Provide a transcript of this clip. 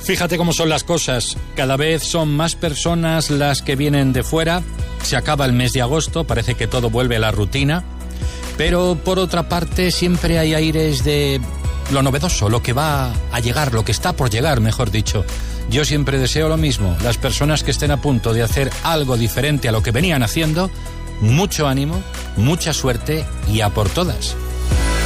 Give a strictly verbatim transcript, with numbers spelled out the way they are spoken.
Fíjate cómo son las cosas. Cada vez son más personas las que vienen de fuera. Se acaba el mes de agosto, parece que todo vuelve a la rutina. Pero por otra parte siempre hay aires de lo novedoso, lo que va a llegar, lo que está por llegar, mejor dicho. Yo siempre deseo lo mismo. Las personas que estén a punto de hacer algo diferente a lo que venían haciendo, mucho ánimo, mucha suerte y a por todas.